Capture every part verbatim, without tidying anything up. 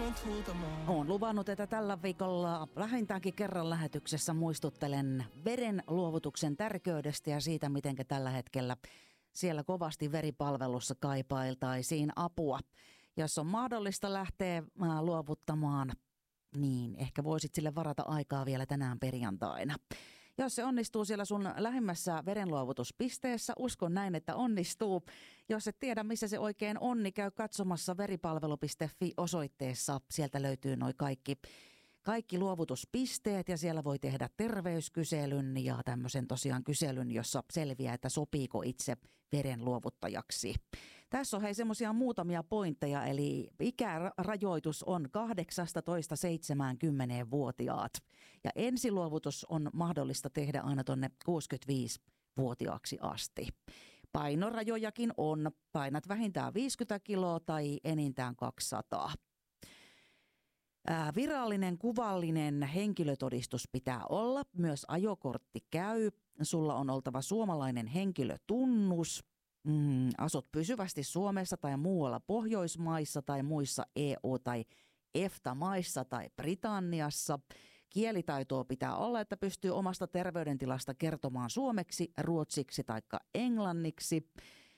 Olen luvannut, että tällä viikolla vähintäänkin kerran lähetyksessä muistuttelen verenluovutuksen tärkeydestä ja siitä, miten tällä hetkellä siellä kovasti veripalvelussa kaipailtaisiin apua. Jos on mahdollista lähteä luovuttamaan, niin ehkä voisit sille varata aikaa vielä tänään perjantaina. Jos se onnistuu siellä sun lähimmässä verenluovutuspisteessä, uskon näin, että onnistuu. Jos et tiedä, missä se oikein on, niin käy katsomassa veripalvelu piste fi osoitteessa. Sieltä löytyy noi kaikki, kaikki luovutuspisteet ja siellä voi tehdä terveyskyselyn ja tämmöisen tosiaan kyselyn, jossa selviää, että sopiiko itse verenluovuttajaksi. Tässä on hei semmoisia muutamia pointteja, eli ikärajoitus on kahdeksastatoista seitsemäänkymmeneen-vuotiaat. Ja ensiluovutus on mahdollista tehdä aina tonne kuusikymmentäviisi-vuotiaaksi asti. Painorajojakin on, painat vähintään viisikymmentä kiloa tai enintään kaksisataa. Ää, virallinen kuvallinen henkilötodistus pitää olla, myös ajokortti käy. Sulla on oltava suomalainen henkilötunnus. Mm, asut pysyvästi Suomessa tai muualla Pohjoismaissa tai muissa E U- tai EFTA-maissa tai Britanniassa. Kielitaitoa pitää olla, että pystyy omasta terveydentilasta kertomaan suomeksi, ruotsiksi tai englanniksi.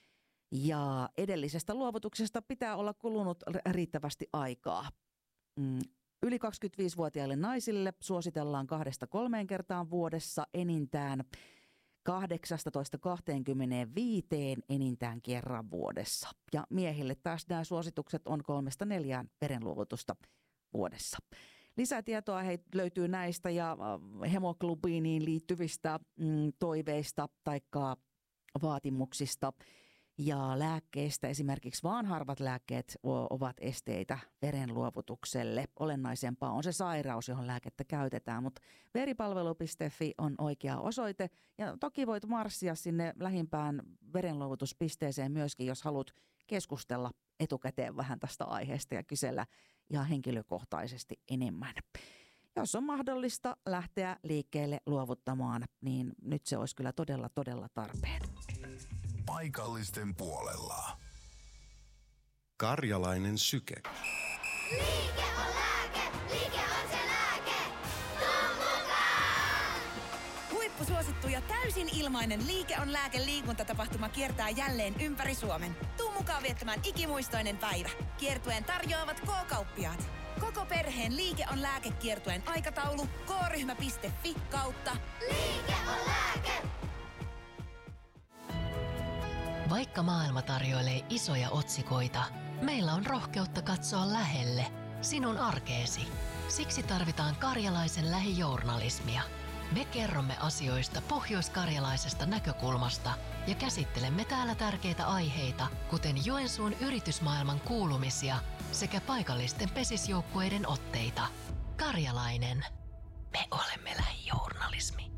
Ja edellisestä luovutuksesta pitää olla kulunut riittävästi aikaa. Mm, yli kaksikymmentäviisivuotiaille naisille suositellaan kahdesta kolmeen kertaan vuodessa enintään. kahdeksastatoista kaksikymmentäviisi enintään kerran vuodessa. Ja miehille taas nämä suositukset on kolmesta neljään verenluovutusta vuodessa. Lisätietoa hei, löytyy näistä ja hemoglobiiniin liittyvistä mm, toiveista tai vaatimuksista ja lääkkeistä. Esimerkiksi vaan harvat lääkkeet ovat esteitä verenluovutukselle. Olennaisempaa on se sairaus, johon lääkettä käytetään, mutta veripalvelu piste fi on oikea osoite. Ja toki voit marssia sinne lähimpään verenluovutuspisteeseen myöskin, jos haluat keskustella etukäteen vähän tästä aiheesta ja kysellä ihan henkilökohtaisesti enemmän. Jos on mahdollista lähteä liikkeelle luovuttamaan, niin nyt se olisi kyllä todella, todella tarpeen. Paikallisten puolella. Karjalainen syke. Liike on lääke, liike on se lääke. Tuu mukaan! Huippusuosittu ja täysin ilmainen Liike on lääke -liikuntatapahtuma kiertää jälleen ympäri Suomen. Tuu mukaan viettämään ikimuistoinen päivä. Kiertueen tarjoavat K-kauppiaat. Koko perheen Liike on lääke -kiertueen aikataulu k ryhmä piste fi kautta Liike on lääke. Vaikka maailma tarjoilee isoja otsikoita, meillä on rohkeutta katsoa lähelle, sinun arkeesi. Siksi tarvitaan karjalaisen lähijournalismia. Me kerromme asioista pohjoiskarjalaisesta näkökulmasta ja käsittelemme täällä tärkeitä aiheita, kuten Joensuun yritysmaailman kuulumisia sekä paikallisten pesisjoukkueiden otteita. Karjalainen. Me olemme lähijournalismi.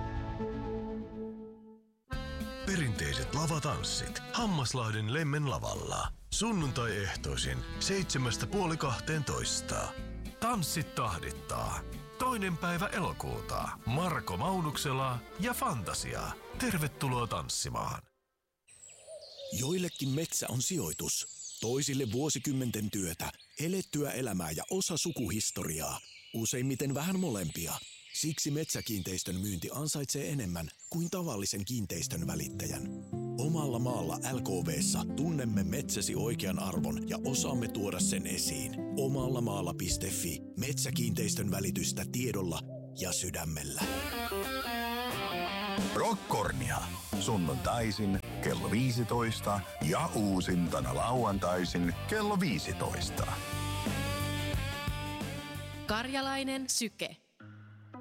Perinteiset lavatanssit Hammaslahden Lemmen lavalla. Sunnuntai-ehtoisin seitsemästä puoli kahteentoista. Tanssit tahdittaa. Toinen päivä elokuuta. Marko Maunuksela ja Fantasia. Tervetuloa tanssimaan. Joillekin metsä on sijoitus. Toisille vuosikymmenten työtä, elettyä elämää ja osa sukuhistoriaa. Useimmiten vähän molempia. Siksi metsäkiinteistön myynti ansaitsee enemmän kuin tavallisen kiinteistön välittäjän. Omalla maalla L K V:ssä tunnemme metsäsi oikean arvon ja osaamme tuoda sen esiin. Omallamaalla piste fi. Metsäkiinteistön välitystä tiedolla ja sydämellä. Rockornia. Sunnuntaisin kello viisitoista ja uusintana lauantaisin kello viisitoista. Karjalainen syke.